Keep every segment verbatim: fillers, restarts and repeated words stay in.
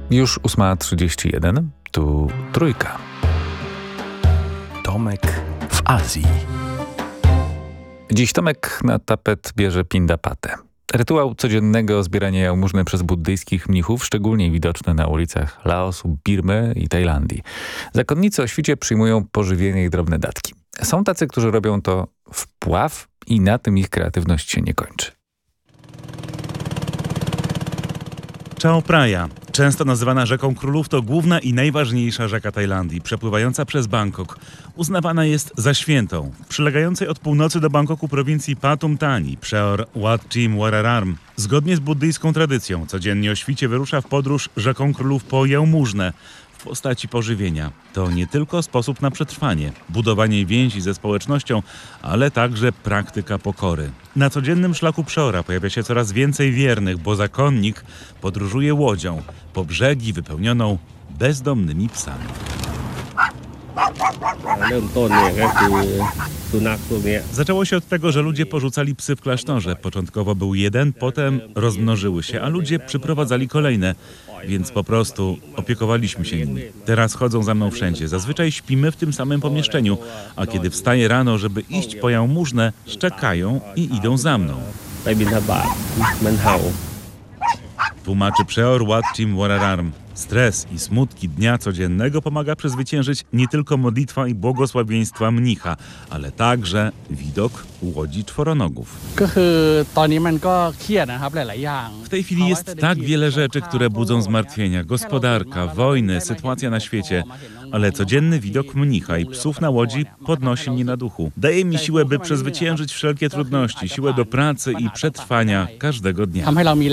Już ósma trzydzieści jeden, tu Trójka. Tomek w Azji. Dziś Tomek na tapet bierze Pindapatę. Rytuał codziennego zbierania jałmużny przez buddyjskich mnichów, szczególnie widoczny na ulicach Laosu, Birmy i Tajlandii. Zakonnicy o świcie przyjmują pożywienie i drobne datki. Są tacy, którzy robią to w pław i na tym ich kreatywność się nie kończy. Chao Phraya, często nazywana rzeką królów, to główna i najważniejsza rzeka Tajlandii, przepływająca przez Bangkok. Uznawana jest za świętą. W przylegającej od północy do Bangkoku prowincji Pathum Thani, przeor Wat Chim Warararm, zgodnie z buddyjską tradycją, codziennie o świcie wyrusza w podróż rzeką królów po jałmużnę w postaci pożywienia. To nie tylko sposób na przetrwanie, budowanie więzi ze społecznością, ale także praktyka pokory. Na codziennym szlaku przeora pojawia się coraz więcej wiernych, bo zakonnik podróżuje łodzią po brzegi wypełnioną bezdomnymi psami. Zaczęło się od tego, że ludzie porzucali psy w klasztorze. Początkowo był jeden, potem rozmnożyły się, a ludzie przyprowadzali kolejne, więc po prostu opiekowaliśmy się nimi. Teraz chodzą za mną wszędzie. Zazwyczaj śpimy w tym samym pomieszczeniu, a kiedy wstaję rano, żeby iść po jałmużnę, szczekają i idą za mną. Tłumaczy przeor Wat Chim Warararm. Stres i smutki dnia codziennego pomaga przezwyciężyć nie tylko modlitwa i błogosławieństwa mnicha, ale także widok łodzi czworonogów. W tej chwili jest tak wiele rzeczy, które budzą zmartwienia. Gospodarka, wojny, sytuacja na świecie. Ale codzienny widok mnicha i psów na łodzi podnosi mnie na duchu. Daje mi siłę, by przezwyciężyć wszelkie trudności, siłę do pracy i przetrwania każdego dnia.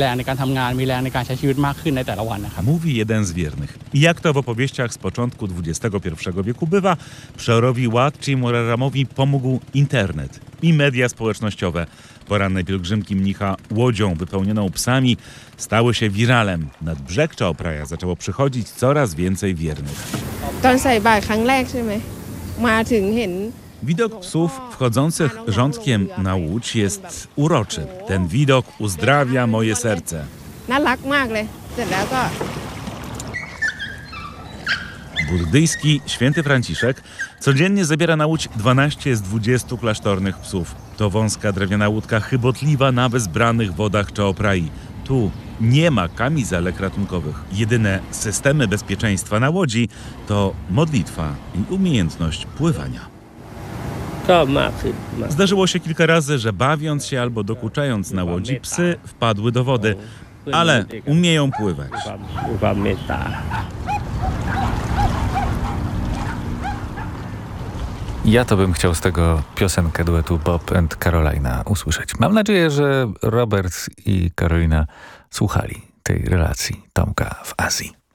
Mówi jeden z wiernych. I jak to w opowieściach z początku dwudziestego pierwszego wieku bywa, przeorowi Wat Chim Warararmowi pomógł internet i media społecznościowe. Poranne pielgrzymki mnicha łodzią wypełnioną psami stały się wiralem. Nad brzeg Chao Phraya zaczęło przychodzić coraz więcej wiernych. Widok psów wchodzących rządkiem na łódź jest uroczy. Ten widok uzdrawia moje serce. Buddyjski święty Franciszek codziennie zabiera na łódź dwanaście z dwudziestu klasztornych psów. To wąska drewniana łódka chybotliwa na bezbranych wodach Chao Phraya. Tu nie ma kamizelek ratunkowych. Jedyne systemy bezpieczeństwa na łodzi to modlitwa i umiejętność pływania. Zdarzyło się kilka razy, że bawiąc się albo dokuczając na łodzi, psy wpadły do wody, ale umieją pływać. Ja to bym chciał z tego piosenkę duetu Bob and Carolina usłyszeć. Mam nadzieję, że Robert i Karolina słuchali tej relacji Tomka w Azji.